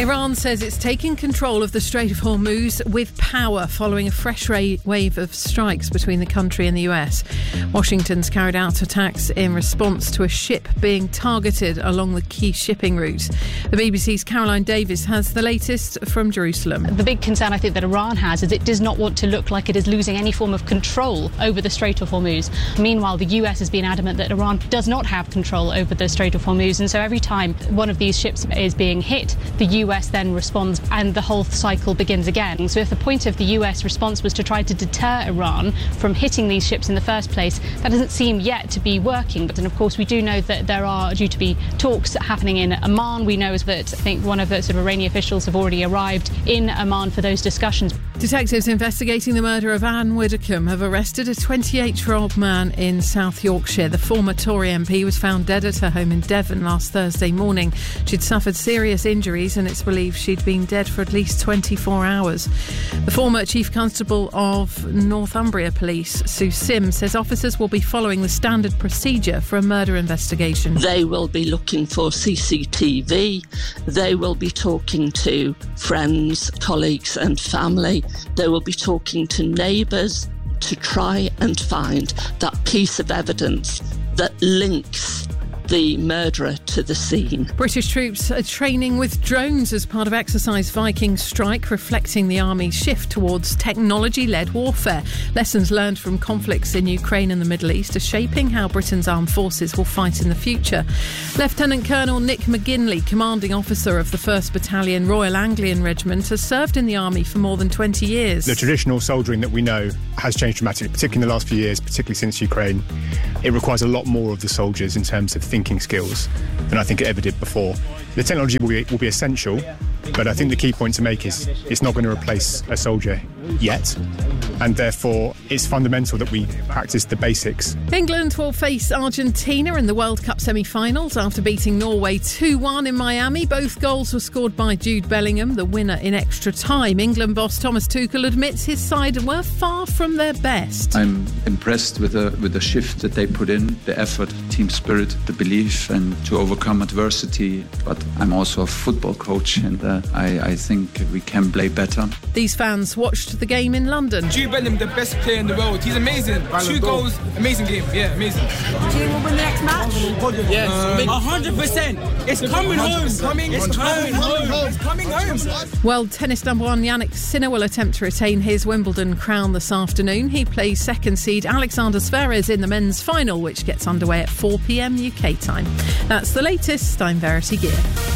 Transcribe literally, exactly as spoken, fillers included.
Iran says it's taking control of the Strait of Hormuz with power following a fresh ra- wave of strikes between the country and the U S. Washington's carried out attacks in response to a ship being targeted along the key shipping route. The B B C's Caroline Davis has the latest from Jerusalem. The big concern I think that Iran has is it does not want to look like it is losing any form of control over the Strait of Hormuz. Meanwhile, the U S has been adamant that Iran does not have control over the Strait of Hormuz, and so every time one of these ships is being hit, the U S then responds and the whole cycle begins again. So if the point of the U S response was to try to deter Iran from hitting these ships in the first place, that doesn't seem yet to be working. But then, of course, we do know that there are due to be talks happening in Amman. We know that I think one of the sort of Iranian officials have already arrived in Amman for those discussions. Detectives investigating the murder of Anne Widdecombe have arrested a twenty-eight-year-old man in South Yorkshire. The former Tory M P was found dead at her home in Devon last Thursday morning. She'd suffered serious injuries and it's believed she'd been dead for at least twenty-four hours. The former Chief Constable of Northumbria Police, Sue Sims, says officers will be following the standard procedure for a murder investigation. They will be looking for C C T V. They will be talking to friends, colleagues and family. They will be talking to neighbours to try and find that piece of evidence that links the murderer to the scene. British troops are training with drones as part of Exercise Viking Strike, reflecting the Army's shift towards technology-led warfare. Lessons learned from conflicts in Ukraine and the Middle East are shaping how Britain's armed forces will fight in the future. Lieutenant Colonel Nick McGinley, commanding officer of the first Battalion Royal Anglian Regiment, has served in the Army for more than twenty years. The traditional soldiering that we know has changed dramatically, particularly in the last few years, particularly since Ukraine. It requires a lot more of the soldiers in terms of thinking skills than I think it ever did before. The technology will be, will be essential, but I think the key point to make is it's not going to replace a soldier yet, and therefore it's fundamental that we practice the basics. England will face Argentina in the World Cup semi-finals after beating Norway two one in Miami. Both goals were scored by Jude Bellingham, the winner in extra time. England boss Thomas Tuchel admits his side were far from their best. I'm impressed with the with the shift that they put in, the effort, team spirit, the belief, and to overcome adversity. But I'm also a football coach, and uh, I, I think we can play better. These fans watched the game in London. Jude Bellingham, the best player in the world. He's amazing. Two goals, amazing game. Yeah, amazing. Team will win the next match. Yes, a hundred percent. It's coming home. Coming, it's coming home. It's coming home. World tennis number one Yannick Sinner will attempt to retain his Wimbledon crown this afternoon. He plays second seed Alexander Zverev in the men's final, which gets underway at four p.m. U K time. That's the latest. I'm Verity Gear.